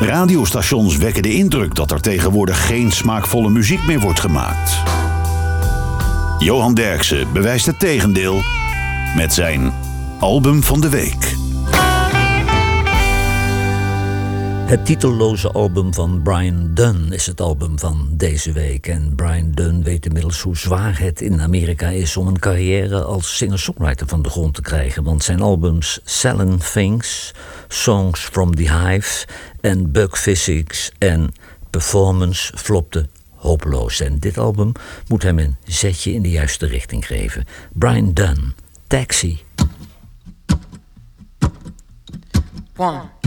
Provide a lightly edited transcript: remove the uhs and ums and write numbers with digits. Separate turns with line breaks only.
radiostations wekken de indruk dat er tegenwoordig geen smaakvolle muziek meer wordt gemaakt. Johan Derksen bewijst het tegendeel met zijn album van de week.
Het titelloze album van Brian Dunn is het album van deze week. En Brian Dunn weet inmiddels hoe zwaar het in Amerika is om een carrière als singer-songwriter van de grond te krijgen. Want zijn albums Sellin' Things, Songs from the Hive en Bug Physics en Performance flopten hopeloos. En dit album moet hem een zetje in de juiste richting geven. Brian Dunn, Taxi.
1